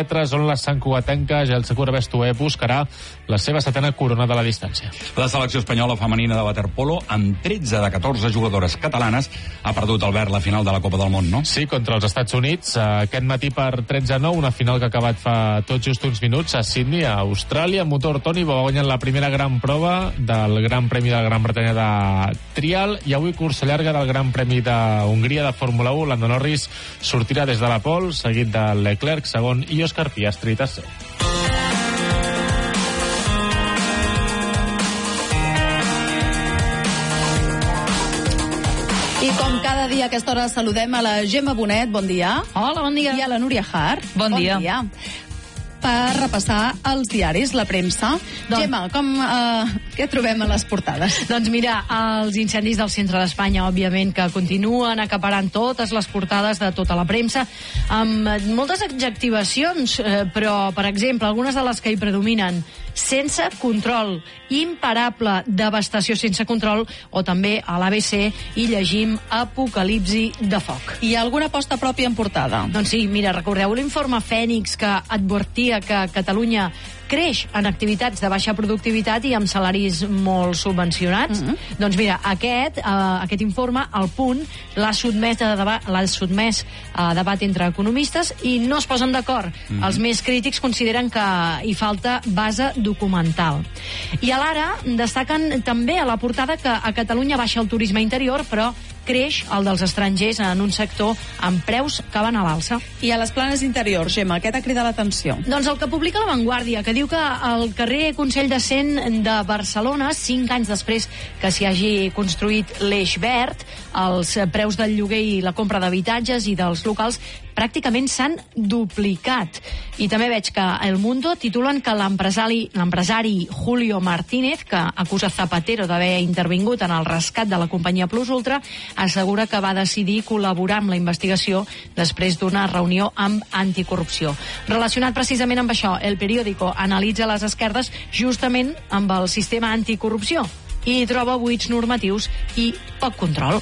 metres, on la santcugatenca Gelsa Curvestué buscarà la seva 7a corona de la distància. La selecció espanyola femenina de waterpolo, amb 13 de 14 jugadores catalanes, ha perdut, Albert, la final de la Copa del Món, no? Sí, contra els Estats Units, aquest matí per 13-9, una final que ha acabat fa tot just uns minuts a Sydney, a Austràlia. Motor Toni va guanyar la primera gran prova del Gran Premi de la Gran Bretanya de trial, i avui cursa llarga del Gran Premi d'Hongria de Fórmula 1. Lando Norris sortirà des de la pole, seguit de Leclerc, segon, i Òscar Piastri, tercer. I com cada dia a aquesta hora saludem a la Gemma Bonet, bon dia. Hola, bon dia. I a la Núria Hart. Bon dia. Per repassar els diaris, la premsa. Gemma, què trobem a les portades? Doncs mira, els incendis del centre d'Espanya, òbviament, que continuen acaparant totes les portades de tota la premsa, amb moltes adjectivacions, però, per exemple, algunes de les que hi predominen: sense control, imparable, devastació sense control, o també a l'ABC hi llegim apocalipsi de foc. Hi ha alguna aposta pròpia en portada? Doncs sí, mira, recordeu l'informe Fènix que advertia que Catalunya creix en activitats de baixa productivitat i amb salaris molt subvencionats? Doncs mira, aquest informe, al Punt, l'ha sotmès a debat entre economistes i no es posen d'acord. Els més crítics consideren que hi falta base documental. I a l'Ara destaquen també a la portada que a Catalunya baixa el turisme interior, però creix el dels estrangers en un sector amb preus que van a l'alça. I a les planes interiors, Gemma, què t'ha cridat l'atenció? Doncs el que publica La Vanguardia, que diu que al carrer Consell de Cent de Barcelona, 5 anys després que s'hi hagi construït l'Eix Verd, els preus del lloguer i la compra d'habitatges i dels locals pràcticament s'han duplicat. I també veig que El Mundo titulen que l'empresari Julio Martínez, que acusa Zapatero d'haver intervingut en el rescat de la companyia Plus Ultra, assegura que va decidir col·laborar amb la investigació després d'una reunió amb Anticorrupció. Relacionat precisament amb això, El Periódico analitza les esquerdes justament amb el sistema anticorrupció i troba buits normatius i poc control.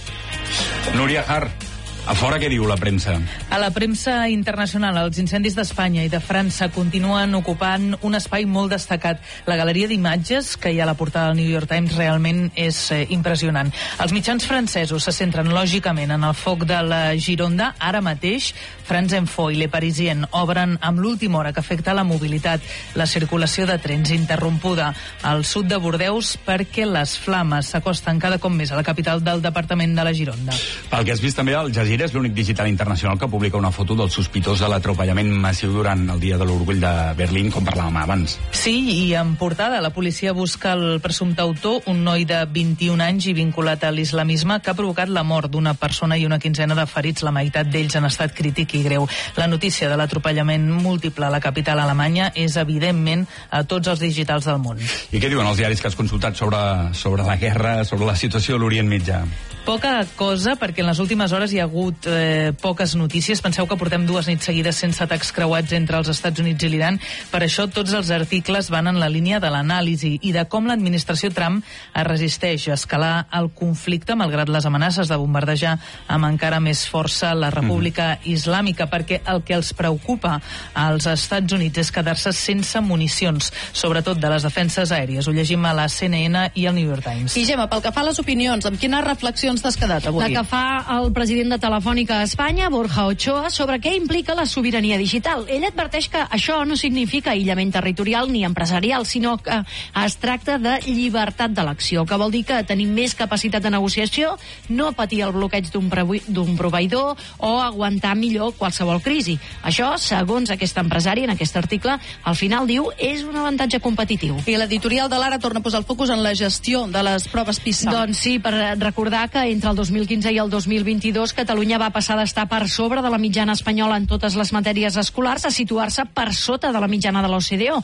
Núria Hart, a fora què diu la premsa? A la premsa internacional, els incendis d'Espanya i de França continuen ocupant un espai molt destacat. La galeria d'imatges que hi ha a la portada del New York Times realment és impressionant. Els mitjans francesos se centren lògicament en el foc de la Gironda. Ara mateix, France Info i Le Parisien obren amb l'última hora que afecta la mobilitat, la circulació de trens interrompuda al sud de Bordeus perquè les flames s'acosten cada cop més a la capital del departament de la Gironda. Pel que has vist també, Al Jazeera és l'únic digital internacional que publica una foto del sospitós de l'atropellament massiu durant el Dia de l'Orgull de Berlín, com parlàvem abans. Sí, i en portada la policia busca el presumpte autor, un noi de 21 anys i vinculat a l'islamisme, que ha provocat la mort d'una persona i una quinzena de ferits, la meitat d'ells en estat crític i greu. La notícia de l'atropellament múltiple a la capital alemanya és evidentment a tots els digitals del món. I què diuen els diaris que has consultat sobre la guerra, sobre la situació a l'Orient Mitjà? Poca cosa, perquè en les últimes hores hi ha hagut poques notícies. Penseu que portem 2 nits seguides sense atacs creuats entre els Estats Units i l'Iran. Per això tots els articles van en la línia de l'anàlisi i de com l'administració Trump es resisteix a escalar el conflicte malgrat les amenaces de bombardejar amb encara més força la República Islàmica, perquè el que els preocupa als Estats Units és quedar-se sense municions, sobretot de les defenses aèries. Ho llegim a la CNN i al New York Times. I Gemma, pel que fa a les opinions, amb quines reflexions t'has quedat avui? La que fa el president de Telefònica a Espanya, Borja Ochoa, sobre què implica la sobirania digital. Ell adverteix que això no significa aïllament territorial ni empresarial, sinó que es tracta de llibertat d'elecció, que vol dir que tenim més capacitat de negociació, no patir el bloqueig d'un proveïdor o aguantar millor qualsevol crisi. Això, segons aquest empresari, en aquest article, al final diu, és un avantatge competitiu. I l'editorial de l'Ara torna a posar el focus en la gestió de les proves PISA. Doncs sí, per recordar que entre el 2015 i el 2022 Catalunya va passar d'estar per sobre de la mitjana espanyola en totes les matèries escolars a situar-se per sota de la mitjana de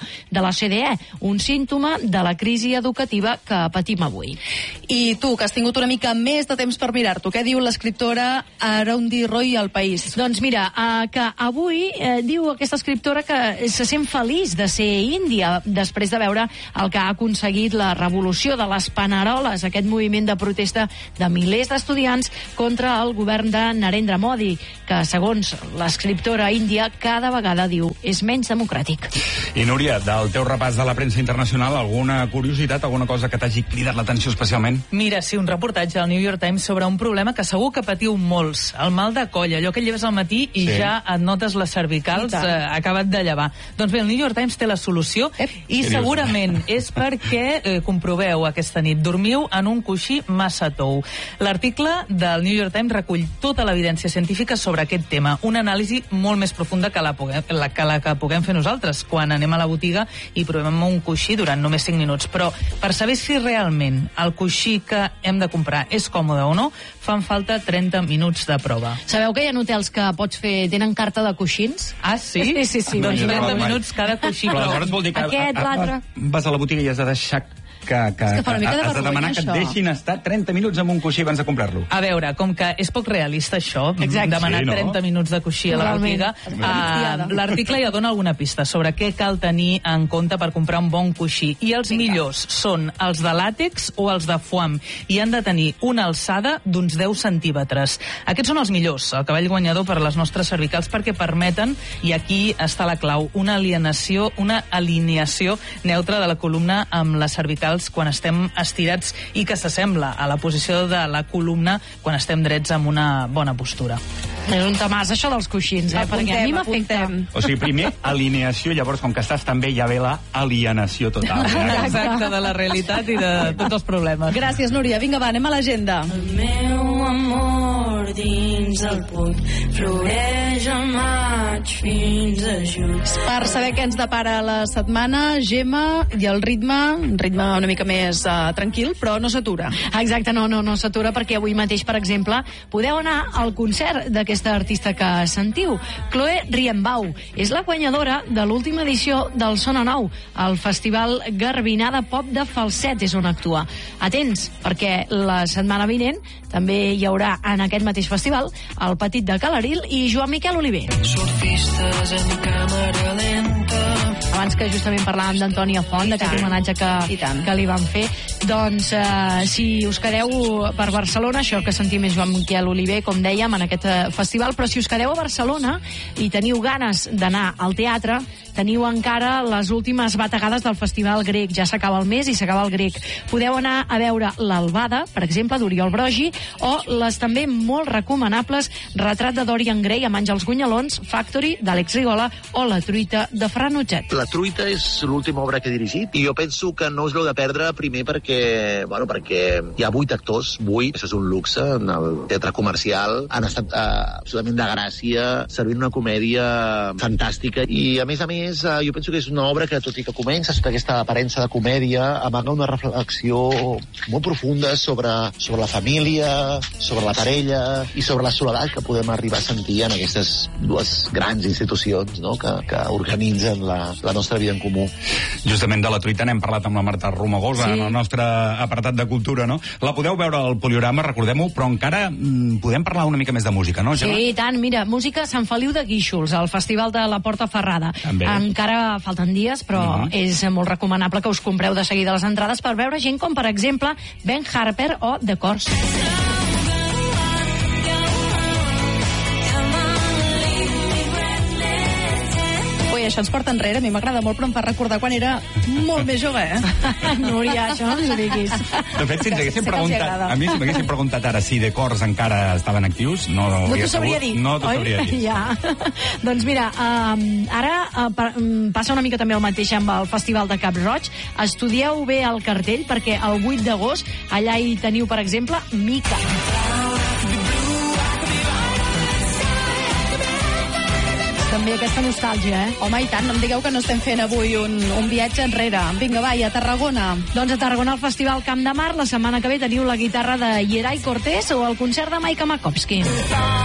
l'OCDE, un símptoma de la crisi educativa que patim avui. I tu, que has tingut una mica més de temps per mirar-t'ho, què diu l'escriptora Arundi Roy al País? Doncs mira, que avui diu aquesta escriptora que se sent feliç de ser índia després de veure el que ha aconseguit la revolució de les paneroles, aquest moviment de protesta de milers milers d'estudiants contra el govern de Narendra Modi, que, segons l'escriptora índia, cada vegada diu és menys democràtic. I Núria, del teu repàs de la premsa internacional, alguna curiositat, alguna cosa que t'hagi cridat l'atenció especialment? Mira, sí, un reportatge al New York Times sobre un problema que segur que patiu molts, el mal de coll, allò que lleves al matí i ja et notes les cervicals acabat de llevar. Doncs bé, el New York Times té la solució i segurament és perquè, comproveu aquesta nit, dormiu en un coixí massa tou. L'article del New York Times recull tota l'evidència científica sobre aquest tema, una anàlisi molt més profunda que la que puguem fer nosaltres quan anem a la botiga i provem un coixí durant només 5 minuts. Però per saber si realment el coixí que hem de comprar és còmode o no, fan falta 30 minuts de prova. Sabeu que hi ha hotels que pots fer, tenen carta de coixins? Ah, sí? Sí. Doncs 30 minuts cada coixí. Però aleshores vol dir que l'altre... vas a la botiga i has de deixar que has de demanar que et deixin estar 30 minuts amb un coixí abans de comprar-lo. A veure, com que és poc realista això, demanar 30 minuts de coixí a la botiga, l'article ja dona alguna pista sobre què cal tenir en compte per comprar un bon coixí. I els millors són els de làtex o els de foam, i han de tenir una alçada d'uns 10 centímetres. Aquests són els millors, el cavall guanyador per a les nostres cervicals, perquè permeten, i aquí està la clau, una alineació neutra de la columna amb la cervical quan estem estirats i que s'assembla a la posició de la columna quan estem drets amb una bona postura. És un temàs, això dels coixins, perquè a mi m'afecta. O sigui, primer, alineació, llavors, com que estàs també, ja ve la alienació total. Exacte, de la realitat i de tots els problemes. Gràcies, Núria. Vinga, va, anem a l'agenda. El meu amor dins el puny floreix al maig fins a juny. Per saber què ens depara la setmana, Gemma, i el ritme una mica més tranquil, però no s'atura. Exacte, no s'atura, perquè avui mateix, per exemple, podeu anar al concert d'aquesta artista que sentiu, Chloe Rienbau. És la guanyadora de l'última edició del Sona Nou, el festival Garbinà de Pop de Falset, és on actua. Atents, perquè la setmana vinent també hi haurà en aquest mateix festival el Petit de Calaril i Joan Miquel Oliver. Surfistes en càmera lenta. Abans que justament parlàvem d'Antònia Font, d'aquest homenatge que li van fer, doncs si us quedeu per Barcelona, això que sentim és Joan Miquel Oliver, com dèiem, en aquest festival, però si us quedeu a Barcelona i teniu ganes d'anar al teatre, teniu encara les últimes bategades del Festival Grec. Ja s'acaba el mes i s'acaba el Grec. Podeu anar a veure l'Albada, per exemple, d'Oriol Brogi, o les també molt recomanables Retrat de Dorian Gray amb Àngels Gunyalons, Factory, d'Àlex Rigola, o La truita, de Ferran Utget. La truita és l'última obra que he dirigit i jo penso que no us l'heu de perdre, primer perquè hi ha 8 actors, 8, això és un luxe en el teatre comercial, han estat absolutament de gràcia, servint una comèdia fantàstica, i a més jo penso que és una obra que, tot i que comença sota aquesta aparença de comèdia, amaga una reflexió molt profunda sobre la família, sobre la parella i sobre la soledat que podem arribar a sentir en aquestes dues grans institucions, no?, que organitzen la nostra vida en comú. Justament de La truita n'hem parlat amb la Marta Romagosa, en el nostre apartat de cultura, no? La podeu veure al Poliorama, recordem-ho, però encara podem parlar una mica més de música, no, Gemma? Sí, i tant. Mira, música Sant Feliu de Guíxols, al Festival de la Porta Ferrada. També. Encara falten dies, però és molt recomanable que us compreu de seguida les entrades per veure gent com, per exemple, Ben Harper o The Corrs. Ui, això ens porta enrere, a mi m'agrada molt, però em fa recordar quan era molt més jove, Núria, això no ens ho diguis. De fet, si ens haguéssim preguntat, a mi si m'haguéssim preguntat ara si The Corrs encara estaven actius, no t'ho sabria dir. No t'ho sabria dir. Ja. Doncs mira, ara passa una mica també el mateix amb el Festival de Cap Roig. Estudieu bé el cartell, perquè el 8 d'agost allà hi teniu, per exemple, Mica. També aquesta nostàlgia, Home, i tant, no em digueu que no estem fent avui un viatge enrere. Vinga, va, i a Tarragona. Doncs a Tarragona, al Festival Camp de Mar, la setmana que ve teniu la guitarra de Yeray Cortés o el concert de Maika Makovsky.